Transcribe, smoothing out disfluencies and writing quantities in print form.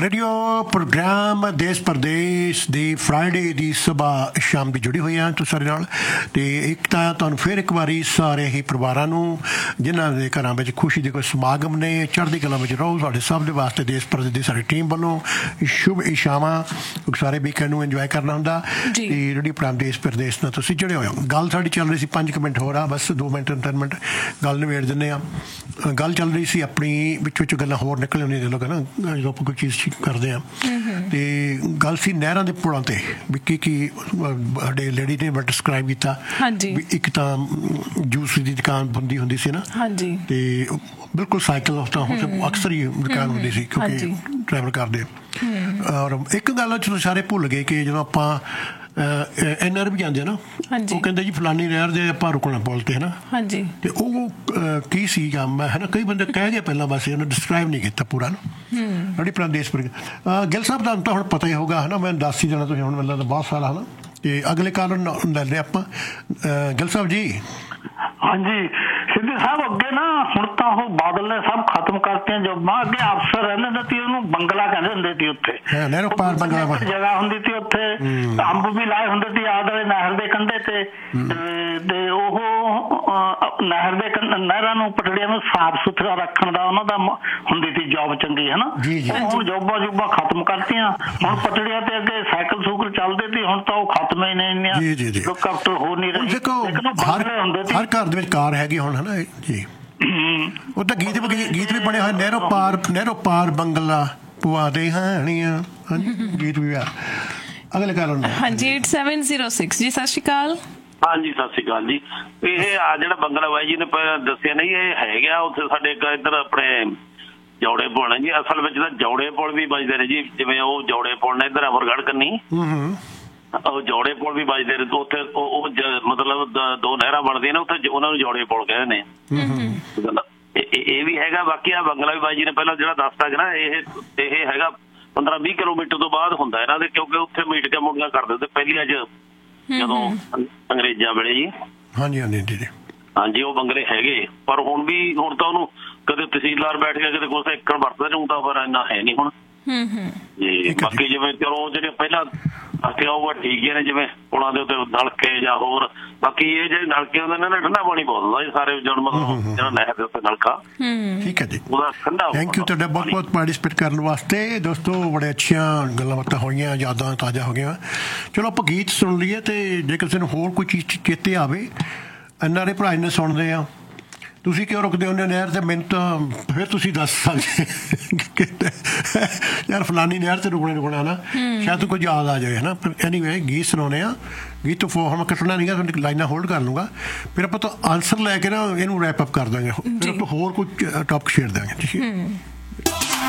Radio programme ਦੇਸ਼ ਪ੍ਰਦੇਸ਼ ਦੀ Friday ਦੀ ਸੁਬਾਹ ਸ਼ਾਮ ਦੀ ਜੁੜੀ ਹੋਈ ਹਾਂ ਤੁਸੀਂ ਸਾਰੇ ਨਾਲ। ਅਤੇ ਇੱਕ ਤਾਂ ਤੁਹਾਨੂੰ ਫਿਰ ਇੱਕ ਵਾਰੀ ਸਾਰੇ ਹੀ ਪਰਿਵਾਰਾਂ ਨੂੰ ਜਿਨ੍ਹਾਂ ਦੇ ਘਰਾਂ ਵਿੱਚ ਖੁਸ਼ੀ ਦੇ ਕੋਈ ਸਮਾਗਮ ਨੇ ਚੜ੍ਹਦੀ ਕਲਾ ਵਿੱਚ ਰਹੋ। ਸਾਡੇ ਸਭ ਦੇ ਵਾਸਤੇ ਦੇਸ਼ ਪ੍ਰਦੇਸ਼ ਦੀ ਸਾਡੀ ਟੀਮ ਵੱਲੋਂ ਸ਼ੁਭ ਇਸ਼ਾਵਾਂ। ਸਾਰੇ ਵੀਕਐਂਡ ਨੂੰ ਇੰਜੋਏ ਕਰਨਾ ਹੁੰਦਾ ਅਤੇ ਰੇਡੀਓ ਪ੍ਰੋਗਰਾਮ ਦੇਸ਼ ਪ੍ਰਦੇਸ਼ ਨਾਲ ਤੁਸੀਂ ਜੁੜੇ ਹੋਏ ਹੋ। ਗੱਲ ਸਾਡੀ ਚੱਲ ਰਹੀ ਸੀ 5 ਮਿੰਟ ਹੋਰ ਆ, ਬਸ 2 ਮਿੰਟ 3 ਮਿੰਟ ਗੱਲ ਨਿਬੇੜ ਦਿੰਦੇ ਹਾਂ। ਗੱਲ ਚੱਲ ਰਹੀ ਸੀ ਆਪਣੀ ਵਿੱਚ ਗੱਲਾਂ ਹੋਰ ਨਿਕਲ ਆਉਂਦੀਆਂ ਜਦੋਂ ਕਹਿੰਦਾ ਜਦੋਂ ਆਪਾਂ ਕੋਈ ਚੀਜ਼ ਕਰਦੇ ਹਾਂ। ਅਤੇ ਗੱਲ ਸੀ ਨਹਿਰਾਂ ਦੇ ਪੁਲਾਂ 'ਤੇ ਵੀ ਕੀ ਸਾਡੇ ਲੇਡੀ ਨੇ ਡਿਸਕਰਾਈਬ ਕੀਤਾ ਵੀ ਇੱਕ ਤਾਂ ਜੂਸ ਦੀ ਦੁਕਾਨ ਹੁੰਦੀ ਸੀ ਨਾ, ਅਤੇ ਬਿਲਕੁਲ ਸਾਈਕਲ ਤਾਂ ਅਕਸਰ ਹੀ ਦੁਕਾਨ ਹੁੰਦੀ ਸੀ ਕਿਉਂਕਿ ਟਰੈਵਲ ਕਰਦੇ। ਔਰ ਇੱਕ ਗੱਲ ਤੁਸੀਂ ਸਾਰੇ ਭੁੱਲ ਗਏ ਕਿ ਜਦੋਂ ਆਪਾਂ NR ਵੀ ਜਾਂਦੇ ਆ ਨਾ, ਉਹ ਕਹਿੰਦੇ ਜੀ ਫਲਾਨੀ ਨਹਿਰ ਦੇ ਆਪਾਂ ਰੁਕਣਾ ਪੁੱਲ 'ਤੇ ਹੈ ਨਾ, ਅਤੇ ਉਹ ਕੀ ਸੀਗਾ ਮੈਂ ਹੈ ਨਾ, ਕਈ ਬੰਦੇ ਕਹਿ ਗਏ ਪਹਿਲਾਂ, ਬਸ ਉਹਨੇ ਡਿਸਕਰਾਈਬ ਨਹੀਂ ਕੀਤਾ ਪੂਰਾ ਨਾ ਰੇਡੀਓ ਪ੍ਰੋਗਰਾਮ ਦੇਸ਼ ਪ੍ਰਦੇਸ਼। ਗਿੱਲ ਸਾਹਿਬ ਤੁਹਾਨੂੰ ਤਾਂ ਹੁਣ ਪਤਾ ਹੀ ਹੋਊਗਾ ਹੈ ਨਾ, ਮੈਂ ਦੱਸ ਹੀ ਦੇਣਾ ਤੁਸੀਂ ਹੁਣ ਮੈਨੂੰ ਲੱਗਦਾ ਬਹੁਤ ਸਾਰਾ ਹੈ ਨਾ। ਅਤੇ ਅਗਲੇ ਕਾਰਨ ਲੈਂਦੇ ਆਪਾਂ ਗਿੱਲ ਸਾਹਿਬ ਜੀ। ਹਾਂਜੀ ਸਿੱਧੂ ਸਾਹਿਬ, ਅੱਗੇ ਨਾ ਹੁਣ ਤਾਂ ਉਹ ਬਾਦਲ ਨੇ ਸਭ ਖਤਮ ਕਰਤੀਆਂ ਜੋਬਾਂ। ਅੱਗੇ ਅਫਸਰ ਰਹਿੰਦੇ ਹੁੰਦੇ ਸੀ, ਉਹਨੂੰ ਬੰਗਲਾ ਕਹਿੰਦੇ ਹੁੰਦੇ ਸੀ। ਉੱਥੇ ਨਹਿਰੋ ਪਾਰ ਬੰਗਲਾ ਜਗ੍ਹਾ ਹੁੰਦੀ ਸੀ, ਉੱਥੇ ਅੰਬ ਵੀ ਲਾਏ ਹੁੰਦੇ ਸੀ ਆਦਲੇ ਨਹਿਰ ਦੇ ਕੰਢੇ ਤੇ ਉਹ ਨਹਿਰਾਂ ਨੂੰ ਪਟੜੀਆਂ ਨੂੰ ਸਾਫ਼ ਸੁਥਰਾ ਰੱਖਣ ਦਾ ਉਹਨਾਂ ਦਾ ਹੁੰਦੀ ਸੀ ਜੋਬ ਚੰਗੀ ਹੈ ਨਾ। ਹੁਣ ਜੋਬਾਂ ਖਤਮ ਕਰਤੀਆਂ। ਹੁਣ ਪਟੜੀਆਂ ਤੇ ਅੱਗੇ ਸਾਈਕਲ ਸੂਕਲ ਚੱਲਦੇ ਸੀ, ਹੁਣ ਤਾਂ ਉਹ ਖਤਮ ਹੀ ਨਹੀਂ ਇੰਨੀਆਂ ਹੈਲੀਕਾਪਟਰ ਹੋ ਨਹੀਂ ਰਹੇ। ਹਰ ਘਰ ਦੇ ਵਿੱਚ ਕਾਰ ਹੈਗੀ ਹੁਣ ਹੈ ਨਾ ਜੀ। ਉਹ ਤਾਂ ਗੀਤ ਵੀ ਬਣੇ ਹੋਏ, ਨਹਿਰੋ ਪਾਰ ਬੰਗਲਾ ਪੁਆ ਦੇ ਹਾਣੀਆਂ, ਗੀਤ ਵੀ ਆ। ਅਗਲੇ ਕਾਰਨ ਹਾਂਜੀ 8706 ਜੀ, ਸਤਿ ਸ਼੍ਰੀ ਅਕਾਲ। ਹਾਂਜੀ ਸਤਿ ਸ਼੍ਰੀ ਅਕਾਲ ਜੀ। ਇਹ ਆ ਜਿਹੜਾ ਬੰਗਲਾ ਬਾਈ ਜੀ ਨੇ ਦੱਸਿਆ ਨਹੀਂ, ਇਹ ਹੈਗਾ ਉੱਥੇ ਸਾਡੇ ਇੱਧਰ ਆਪਣੇ ਜੌੜੇ ਪੁਲ ਨੇ ਜੀ। ਅਸਲ ਵਿੱਚ ਤਾਂ ਜੌੜੇ ਪੁਲ ਵੀ ਵੱਜਦੇ ਨੇ ਜੀ, ਜਿਵੇਂ ਉਹ ਜੌੜੇ ਪੁਲ ਨੇ ਇੱਧਰ ਅਮਰਗੜ੍ਹ ਕੰਨੀ, ਉਹ ਜੌੜੇ ਪੁਲ ਵੀ ਵੱਜਦੇ ਨੇ। ਉੱਥੇ ਉਹ ਮਤਲਬ 2 ਨਹਿਰਾਂ ਬਣਦੀਆਂ ਨੇ ਉੱਥੇ, ਉਹਨਾਂ ਨੂੰ ਜੌੜੇ ਪੁਲ ਕਹਿੰਦੇ ਨੇ। ਇਹ ਵੀ ਹੈਗਾ। ਬਾਕੀ ਆ ਬੰਗਲਾ ਵੀ ਬਾਈ ਜੀ ਨੇ ਪਹਿਲਾਂ ਜਿਹੜਾ ਦੱਸਦਾ ਕਿ ਨਾ, ਇਹ ਹੈਗਾ 15-20 ਕਿਲੋਮੀਟਰ ਤੋਂ ਬਾਅਦ ਹੁੰਦਾ ਇਹਨਾਂ ਦੇ, ਕਿਉਂਕਿ ਉੱਥੇ ਮੀਟ ਕੇ ਮੁੰਡੀਆਂ ਕਰਦੇ ਹੁੰਦੇ ਪਹਿਲੀਆਂ ਜਦੋਂ ਅੰਗਰੇਜ਼ਾਂ ਵੇਲੇ ਜੀ। ਹਾਂਜੀ ਉਹ ਬੰਗਲੇ ਹੈਗੇ, ਪਰ ਹੁਣ ਤਾਂ ਉਹਨੂੰ ਕਦੇ ਤਹਿਸੀਲਦਾਰ ਬੈਠ ਗਿਆ, ਕਦੇ ਕੁਛ ਏਕੜ ਵਰਤਦੇ ਨੂੰ, ਤਾਂ ਪਰ ਇੰਨਾ ਹੈ ਨਹੀਂ ਹੁਣ ਜੀ। ਬਾਕੀ ਜਿਵੇਂ ਚਲੋ ਜਿਹੜੇ ਪਹਿਲਾਂ ਆਖਿਆ ਉਹ ਠੀਕ ਹੀ ਨੇ, ਜਿਵੇਂ ਪੁਲਾਂ ਦੇ ਉੱਤੇ ਨਲਕੇ ਜਾਂ ਹੋਰ। ਬਾਕੀ ਇਹ ਜਿਹੜੇ ਨਲਕੇ ਹੁੰਦੇ ਨੇ ਨਾ, ਠੰਡਾ ਪਾਣੀ ਬਹੁਤ ਹੁੰਦਾ ਜੀ ਸਾਰੇ ਮਤਲਬ ਜਿਹੜਾ ਨਹਿਰ ਦੇ ਉੱਤੇ ਨਲਕਾ। ਠੀਕ ਹੈ ਜੀ, ਉਹਦਾ ਠੰਡਾ। ਥੈਂਕ ਯੂ ਤੁਹਾਡਾ ਬਹੁਤ ਬਹੁਤ ਪਾਰਟੀਸਪੇਟ ਕਰਨ ਵਾਸਤੇ। ਦੋਸਤੋ ਬੜੇ ਅੱਛੀਆਂ ਗੱਲਾਂ ਬਾਤਾਂ ਹੋਈਆਂ, ਯਾਦਾਂ ਤਾਜ਼ਾ ਹੋ ਗਈਆਂ। ਚਲੋ ਆਪਾਂ ਗੀਤ ਸੁਣ ਲਈਏ, ਅਤੇ ਜੇ ਕਿਸੇ ਨੂੰ ਹੋਰ ਕੋਈ ਚੀਜ਼ ਚੇਤੇ ਆਵੇ NRA ਭਰਾ ਨੇ ਸੁਣਦੇ ਆ। ਤੁਸੀਂ ਕਿਉਂ ਰੁਕਦੇ ਹੁੰਦੇ ਨਹਿਰ 'ਤੇ? ਮੈਨੂੰ ਤਾਂ ਫਿਰ ਤੁਸੀਂ ਦੱਸ ਸਕਦੇ ਯਾਰ ਫਲਾਨੀ ਨਹਿਰ 'ਤੇ ਰੁਕਣਾ ਨਾ, ਸ਼ਾਇਦ ਕੋਈ ਯਾਦ ਆ ਜਾਵੇ ਹੈ ਨਾ। ਪਰ ਐਨੀਵੇ ਗੀਤ ਸੁਣਾਉਂਦੇ ਆ। ਗੀਤ ਤੋਂ ਹੁਣ ਮੈਂ ਕੱਟਣਾ ਨਹੀਂ ਗਾ, ਤੁਹਾਡੀ ਲਾਈਨਾਂ ਹੋਲਡ ਕਰ ਲੂੰਗਾ। ਫਿਰ ਆਪਾਂ ਤਾਂ ਆਨਸਰ ਲੈ ਕੇ ਨਾ ਇਹਨੂੰ ਰੈਪ ਅਪ ਕਰ ਦਾਂਗੇ, ਫਿਰ ਆਪਾਂ ਹੋਰ ਕੋਈ ਟੌਪਿਕ ਛੇੜ ਦਾਂਗੇ। ਠੀਕ ਹੈ।